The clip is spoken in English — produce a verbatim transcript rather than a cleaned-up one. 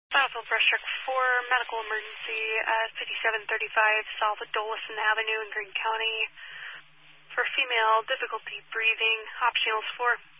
Battlefield Brush Truck four, medical emergency at fifty-seven thirty-five South Dolason Avenue in Greene County. For female, difficulty breathing, optionals four.